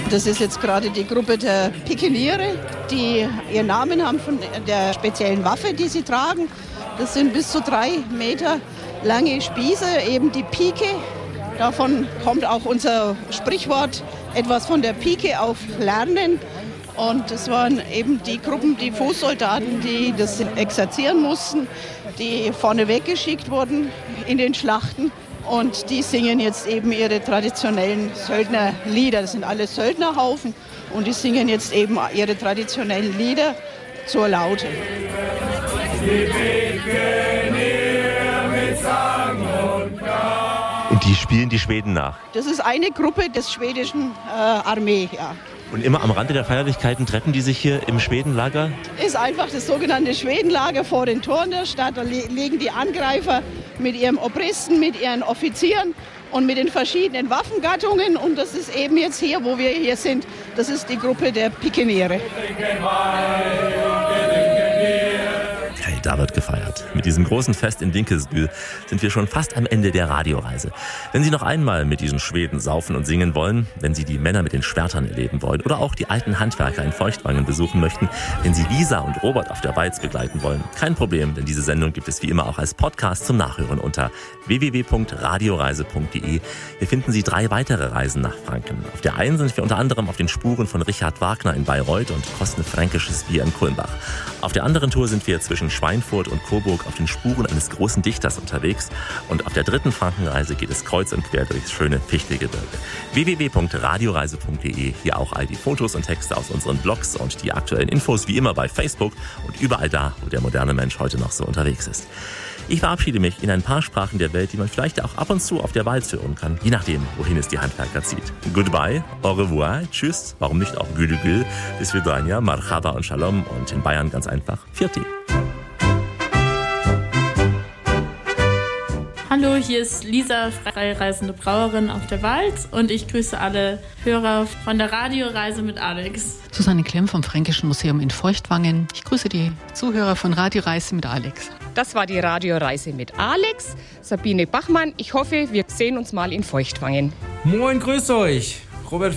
Das ist jetzt gerade die Gruppe der Pikeniere, die ihren Namen haben von der speziellen Waffe, die sie tragen. Das sind bis zu 3 Meter lange Spieße, eben die Pike. Davon kommt auch unser Sprichwort, etwas von der Pike auf Lernen. Und das waren eben die Gruppen, die Fußsoldaten, die das exerzieren mussten, die vorne weggeschickt wurden in den Schlachten. Und die singen jetzt eben ihre traditionellen Söldnerlieder. Das sind alle Söldnerhaufen und die singen jetzt eben ihre traditionellen Lieder zur Laute. Und die spielen die Schweden nach? Das ist eine Gruppe des schwedischen Armee, ja. Und immer am Rande der Feierlichkeiten treffen die sich hier im Schwedenlager? Ist einfach das sogenannte Schwedenlager vor den Toren der Stadt. Da liegen die Angreifer mit ihrem Obristen, mit ihren Offizieren und mit den verschiedenen Waffengattungen. Und das ist eben jetzt hier, wo wir hier sind, das ist die Gruppe der Pikeniere. Hey, da wird gefeiert. Mit diesem großen Fest in Dinkelsbühl sind wir schon fast am Ende der Radioreise. Wenn Sie noch einmal mit diesen Schweden saufen und singen wollen, wenn Sie die Männer mit den Schwertern erleben wollen oder auch die alten Handwerker in Feuchtwangen besuchen möchten, wenn Sie Lisa und Robert auf der Weiz begleiten wollen, kein Problem, denn diese Sendung gibt es wie immer auch als Podcast zum Nachhören unter www.radioreise.de. Hier finden Sie 3 weitere Reisen nach Franken. Auf der einen sind wir unter anderem auf den Spuren von Richard Wagner in Bayreuth und kosten fränkisches Bier in Kulmbach. Auf der anderen Tour sind wir zwischen Schweinfurt und Coburg auf den Spuren eines großen Dichters unterwegs. Und auf der 3. Frankenreise geht es kreuz und quer durchs schöne Fichtelgebirge. www.radioreise.de. Hier auch all die Fotos und Texte aus unseren Blogs und die aktuellen Infos wie immer bei Facebook und überall da, wo der moderne Mensch heute noch so unterwegs ist. Ich verabschiede mich in ein paar Sprachen der Welt, die man vielleicht auch ab und zu auf der Walz hören kann, je nachdem, wohin es die Handwerker zieht. Goodbye, au revoir, tschüss, warum nicht auch gül, bis vidania, marhaba und shalom und in Bayern ganz einfach Firti. Hallo, hier ist Lisa, freireisende Brauerin auf der Walz und ich grüße alle Hörer von der Radioreise mit Alex. Susanne Klemm vom Fränkischen Museum in Feuchtwangen. Ich grüße die Zuhörer von Radioreise mit Alex. Das war die Radioreise mit Alex, Sabine Bachmann. Ich hoffe, wir sehen uns mal in Feuchtwangen. Moin, grüß euch. Robert